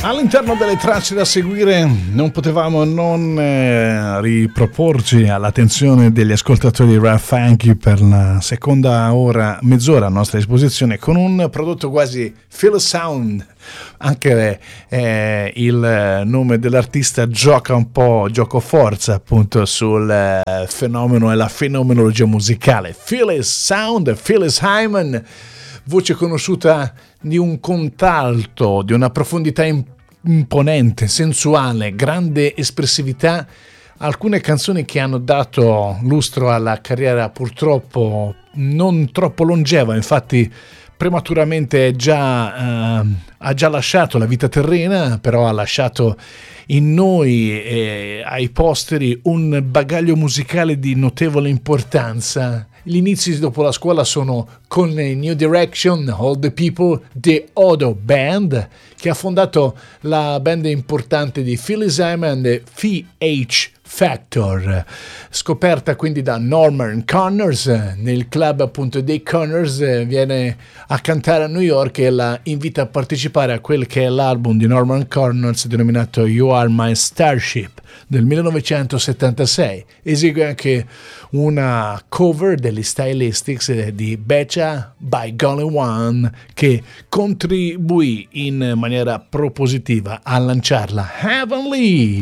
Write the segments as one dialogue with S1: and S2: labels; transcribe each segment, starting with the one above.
S1: All'interno delle tracce da seguire non potevamo non riproporci all'attenzione degli ascoltatori di Rap Funky per la seconda ora, mezz'ora a nostra disposizione, con un prodotto quasi Feel Sound. Anche il nome dell'artista gioca un po', giocoforza appunto sul fenomeno e la fenomenologia musicale. Phyllis Sound, Phyllis Hyman, voce conosciuta di un contralto, di una profondità imponente, sensuale, grande espressività. Alcune canzoni che hanno dato lustro alla carriera purtroppo non troppo longeva, infatti prematuramente ha già lasciato la vita terrena, però ha lasciato in noi e ai posteri un bagaglio musicale di notevole importanza. Gli inizi dopo la scuola sono con New Direction, All the People, The Odo Band, che ha fondato la band importante di Phyllis Hyman e FH Factor, scoperta quindi da Norman Connors nel club appunto dei Connors. Viene a cantare a New York e la invita a partecipare a quel che è l'album di Norman Connors denominato You Are My Starship del 1976. Esegue anche una cover degli Stylistics di Betcha by Golly One, che contribuì in maniera propositiva a lanciarla. Heavenly,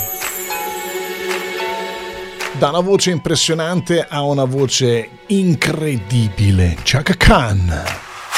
S1: da una voce impressionante a una voce incredibile, Chaka Khan.